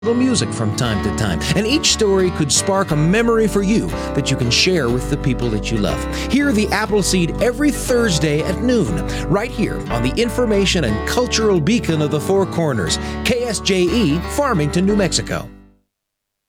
little music from time to time, and each story could spark a memory for you that you can share with the people that you love. Hear the Appleseed every Thursday at noon, right here on the information and cultural beacon of the Four Corners, KSJE, Farmington, New Mexico.